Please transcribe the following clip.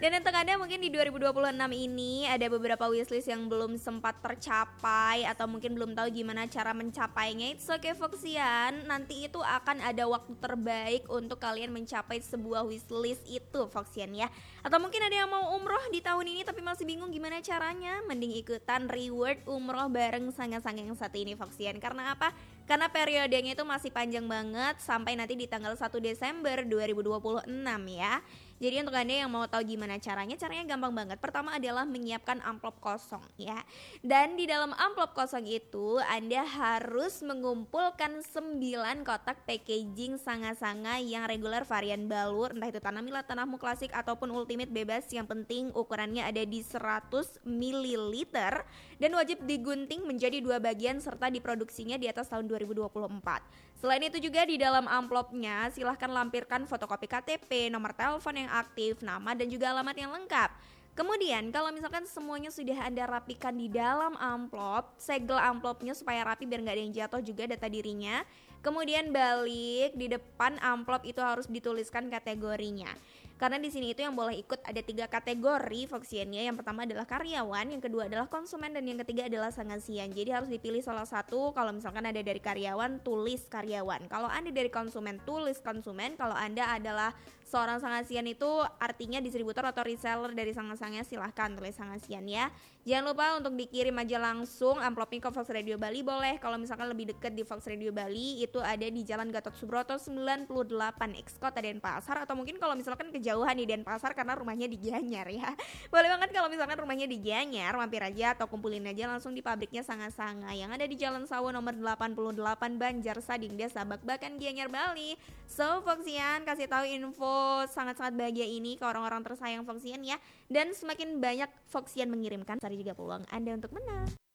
Dan untuk Anda mungkin di 2026 ini ada beberapa wishlist yang belum sempat tercapai atau mungkin belum tahu gimana cara mencapainya. It's okay Foxian, nanti itu akan ada waktu terbaik untuk kalian mencapai sebuah wishlist itu Foxian ya. Atau mungkin ada yang mau umroh di tahun ini tapi masih bingung gimana caranya, mending ikutan reward umroh bareng sangat-sangat yang satu ini Foxian. Karena apa? Karena periodenya itu masih panjang banget sampai nanti di tanggal 1 Desember 2026 ya. Jadi untuk Anda yang mau tahu gimana caranya gampang banget. Pertama adalah menyiapkan amplop kosong ya. Dan di dalam amplop kosong itu Anda harus mengumpulkan 9 kotak packaging sanga-sanga yang reguler varian balur, entah itu tanah milat, tanahmu klasik ataupun ultimate bebas, yang penting ukurannya ada di 100 ml dan wajib digunting menjadi 2 bagian serta diproduksinya di atas tahun 2024. Selain itu juga di dalam amplopnya silahkan lampirkan fotokopi KTP, nomor telepon yang aktif, nama dan juga alamat yang lengkap. Kemudian kalau misalkan semuanya sudah Anda rapikan di dalam amplop, segel amplopnya supaya rapi biar nggak ada yang jatuh juga data dirinya. Kemudian balik di depan amplop itu harus dituliskan kategorinya. Karena di sini itu yang boleh ikut ada 3 kategori Foxiannya. Yang pertama adalah karyawan, yang kedua adalah konsumen, dan yang ketiga adalah sangasian. Jadi harus dipilih salah satu. Kalau misalkan ada dari karyawan, tulis karyawan. Kalau Anda dari konsumen, tulis konsumen. Kalau Anda adalah seorang sangasian itu artinya distributor atau reseller dari sangasangnya, silahkan tulis sangasian ya. Jangan lupa untuk dikirim aja langsung amplopnya ke Fox Radio Bali boleh. Kalau misalkan lebih dekat di Fox Radio Bali itu ada di Jalan Gatot Subroto 98 X Kota Denpasar, atau mungkin kalau misalkan kejauhan di Denpasar karena rumahnya di Gianyar ya. Boleh banget kalau misalkan rumahnya di Gianyar, mampir aja atau kumpulin aja langsung di pabriknya Sanga-Sanga yang ada di Jalan Sawo nomor 88 Banjarsading Desa Bakbakan Gianyar Bali. So Foxian kasih tahu info sangat-sangat bahagia ini ke orang-orang tersayang Foxian ya. Dan semakin banyak Foxian mengirimkan, cari juga peluang Anda untuk menang.